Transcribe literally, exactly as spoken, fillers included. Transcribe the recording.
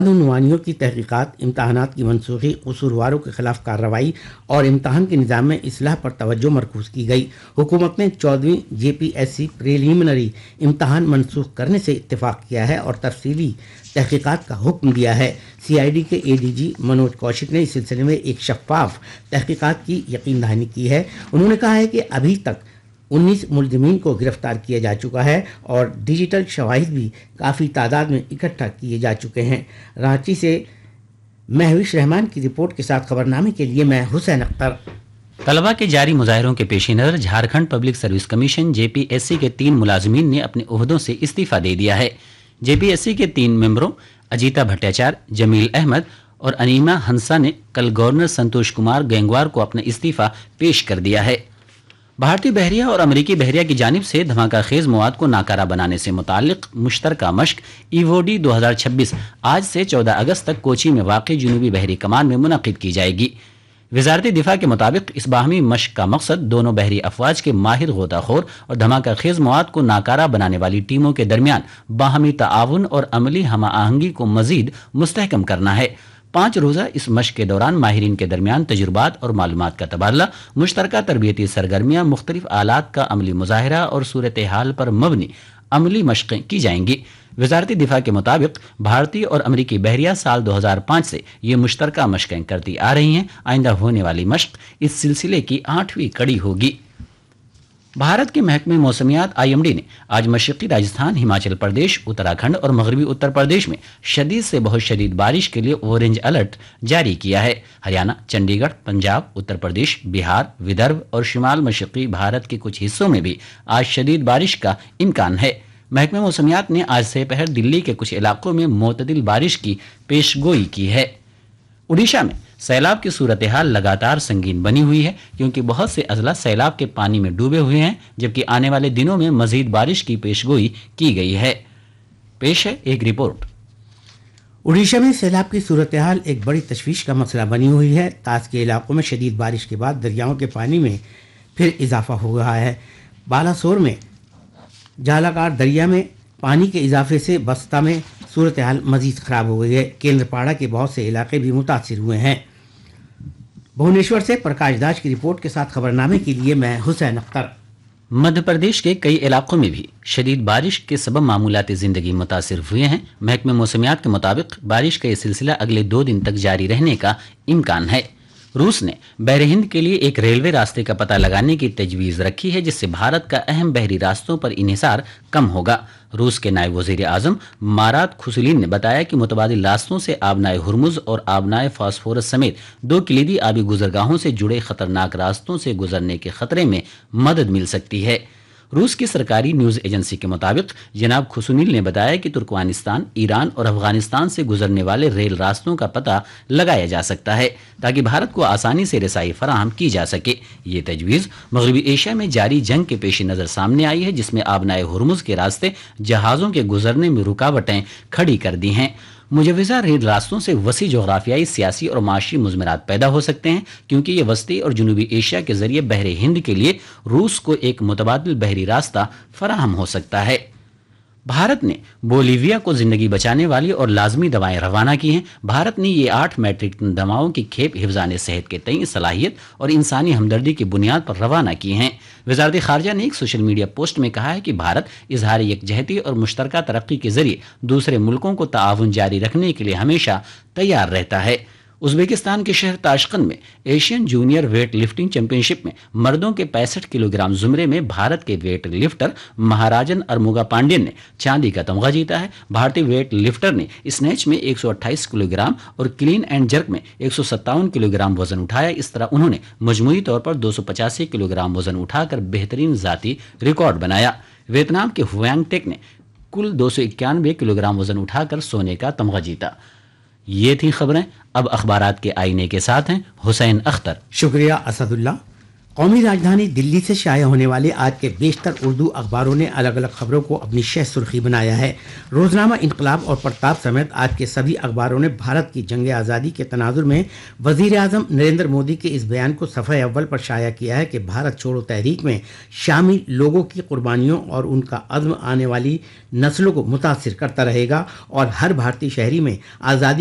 عنوانیوں کی تحقیقات، امتحانات کی منسوخی، قصورواروں کے خلاف کارروائی اور امتحان کے نظام میں اصلاح پر توجہ مرکوز کی گئی۔ حکومت نے چودہویں جے پی ایس سی پریلیمنری امتحان منسوخ کرنے سے اتفاق کیا ہے اور تفصیلی تحقیقات کا حکم دیا ہے۔ سی آئی ڈی کے اے ڈی جی منوج کوشک نے اس سلسلے میں ایک شفاف تحقیقات کی یقین دہانی کی ہے۔ انہوں نے کہا ہے کہ ابھی تک انیس ملزمین کو گرفتار کیا جا چکا ہے اور ڈیجیٹل شواہد بھی کافی تعداد میں اکٹھا کیے جا چکے ہیں۔ رانچی سے مہوش رحمان کی رپورٹ کے ساتھ خبرنامے کے لیے میں حسین اختر۔ طلبہ کے جاری مظاہروں کے پیش نظر جھارکھنڈ پبلک سروس کمیشن جے پی ایس سی کے تین ملازمین نے اپنے عہدوں سے استعفیٰ دے دیا ہے۔ جے پی ایس سی کے تین ممبروں اجیتا بھٹاچار، جمیل احمد اور انیما ہنسا نے کل گورنر سنتوش کمار گینگوار کو اپنا استعفیٰ پیش کر دیا ہے۔ بھارتی بحریہ اور امریکی بحریہ کی جانب سے دھماکہ خیز مواد کو ناکارہ بنانے سے متعلق مشترکہ مشق ایووڈی دو ہزار چھبیس آج سے چودہ اگست تک کوچی میں واقع جنوبی بحری کمان میں منعقد کی جائے گی۔ وزارت دفاع کے مطابق اس باہمی مشق کا مقصد دونوں بحری افواج کے ماہر غوطہ خور اور دھماکہ خیز مواد کو ناکارہ بنانے والی ٹیموں کے درمیان باہمی تعاون اور عملی ہم آہنگی کو مزید مستحکم کرنا ہے۔ پانچ روزہ اس مشق کے دوران ماہرین کے درمیان تجربات اور معلومات کا تبادلہ، مشترکہ تربیتی سرگرمیاں، مختلف آلات کا عملی مظاہرہ اور صورتحال پر مبنی عملی مشقیں کی جائیں گی۔ وزارت دفاع کے مطابق بھارتی اور امریکی بحریہ سال دو ہزار پانچ سے یہ مشترکہ مشقیں کرتی آ رہی ہیں۔ آئندہ ہونے والی مشق اس سلسلے کی آٹھویں کڑی ہوگی۔ بھارت کے محکمہ موسمیات آئی ایم ڈی نے آج مشرقی راجستھان، ہماچل پردیش، اتراکھنڈ اور مغربی اتر پردیش میں شدید سے بہت شدید بارش کے لیے اورنج الرٹ جاری کیا ہے۔ ہریانہ، چنڈی گڑھ، پنجاب، اتر پردیش، بہار، ودربھ اور شمال مشرقی بھارت کے کچھ حصوں میں بھی آج شدید بارش کا امکان ہے۔ محکمہ موسمیات نے آج سے پہر دلی کے کچھ علاقوں میں معتدل بارش کی پیش گوئی کی ہے۔ اڈیشہ میں سیلاب کی صورتحال لگاتار سنگین بنی ہوئی ہے کیونکہ بہت سے اضلاع سیلاب کے پانی میں ڈوبے ہوئے ہیں، جبکہ آنے والے دنوں میں مزید بارش کی پیش گوئی کی گئی ہے۔ پیش ہے ایک رپورٹ۔ اڈیشہ میں سیلاب کی صورتحال ایک بڑی تشویش کا مسئلہ بنی ہوئی ہے۔ طاس کے علاقوں میں شدید بارش کے بعد دریاؤں کے پانی میں پھر اضافہ ہو رہا ہے۔ بالاسور میں جالاکار دریا میں پانی کے اضافے سے بستہ میں صورتحال مزید خراب ہو گئی ہے۔ کیندر پاڑا کے بہت سے علاقے بھی متاثر ہوئے ہیں۔ بھونیشور سے پرکاش داس کی رپورٹ کے ساتھ خبرنامے کے لیے میں حسین اختر۔ مدھیہ پردیش کے کئی علاقوں میں بھی شدید بارش کے سبب معمولات زندگی متاثر ہوئے ہیں۔ محکمہ موسمیات کے مطابق بارش کا یہ سلسلہ اگلے دو دن تک جاری رہنے کا امکان ہے۔ روس نے بحر ہند کے لیے ایک ریلوے راستے کا پتہ لگانے کی تجویز رکھی ہے جس سے بھارت کا اہم بحری راستوں پر انحصار کم ہوگا۔ روس کے نائب وزیر اعظم مارات کھوسلین نے بتایا کہ متبادل راستوں سے آبنائے ہرمز اور آبنائے فاسفورس سمیت دو کلیدی آبی گزرگاہوں سے جڑے خطرناک راستوں سے گزرنے کے خطرے میں مدد مل سکتی ہے۔ روس کی سرکاری نیوز ایجنسی کے مطابق جناب کھوسنیل نے بتایا کہ ترکمانستان، ایران اور افغانستان سے گزرنے والے ریل راستوں کا پتہ لگایا جا سکتا ہے تاکہ بھارت کو آسانی سے رسائی فراہم کی جا سکے۔ یہ تجویز مغربی ایشیا میں جاری جنگ کے پیش نظر سامنے آئی ہے جس میں آبنائے ہرمز کے راستے جہازوں کے گزرنے میں رکاوٹیں کھڑی کر دی ہیں۔ مجوزہ ریل راستوں سے وسیع جغرافیائی، سیاسی اور معاشی مضمرات پیدا ہو سکتے ہیں کیونکہ یہ وسطی اور جنوبی ایشیا کے ذریعے بحر ہند کے لیے روس کو ایک متبادل بحری راستہ فراہم ہو سکتا ہے۔ بھارت نے بولیویا کو زندگی بچانے والی اور لازمی دوائیں روانہ کی ہیں۔ بھارت نے یہ آٹھ میٹرک ٹن دواؤں کی کھیپ حفظان صحت کے تئیں صلاحیت اور انسانی ہمدردی کی بنیاد پر روانہ کی ہیں۔ وزارت خارجہ نے ایک سوشل میڈیا پوسٹ میں کہا ہے کہ بھارت اظہار یکجہتی اور مشترکہ ترقی کے ذریعے دوسرے ملکوں کو تعاون جاری رکھنے کے لیے ہمیشہ تیار رہتا ہے۔ ازبکستان کے شہر تاشقند میں Asian junior weight lifting champion شپ میں مردوں کے پینسٹھ کلو گرام زمرے میں بھارت کے ویٹ لفٹر مہاراجن ارموگا پانڈین نے چاندی کا تمغہ جیتا ہے۔ بھارتی ویٹ لفٹر نے اسنیچ میں ایک سو اٹھائیس کلو گرام اور کلین اینڈ جرک میں ایک سو ستاون کلو گرام وزن اٹھایا۔ اس طرح انہوں نے مجموعی طور پر دو سو پچاسی کلو گرام وزن اٹھا کر بہترین ذاتی ریکارڈ بنایا۔ ویتنام کے ہوانگ ٹیک نے کل دو سو اکیانوے کلو گرام وزن اٹھا کر سونے کا تمغہ جیتا۔ یہ تھی خبریں۔ اب اخبارات کے آئینے کے ساتھ ہیں حسین اختر۔ شکریہ اسد اللہ۔ قومی راجدھانی دلی سے شائع ہونے والے آج کے بیشتر اردو اخباروں نے الگ الگ خبروں کو اپنی شہ سرخی بنایا ہے۔ روزنامہ انقلاب اور پرتاپ سمیت آج کے سبھی اخباروں نے بھارت کی جنگ آزادی کے تناظر میں وزیر اعظم نریندر مودی کے اس بیان کو صفحہ اول پر شائع کیا ہے کہ بھارت چھوڑو تحریک میں شامل لوگوں کی قربانیوں اور ان کا عزم آنے والی نسلوں کو متاثر کرتا رہے گا اور ہر بھارتی شہری میں آزادی